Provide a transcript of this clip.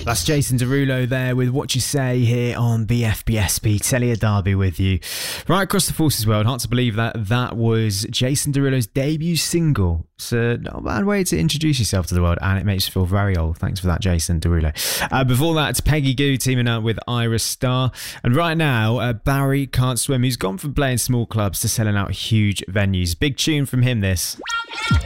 That's Jason Derulo there with What You Say here on BFBSP. Telia Derby with you. Right across the Forces world, hard to believe that was Jason Derulo's debut single. It's not a bad way to introduce yourself to the world, and it makes you feel very old. Thanks for that, Jason Derulo. Before that, it's Peggy Gou teaming up with Ira Starr. And right now, Barry Can't Swim, who's gone from playing small clubs to selling out huge venues. Big tune from him, this.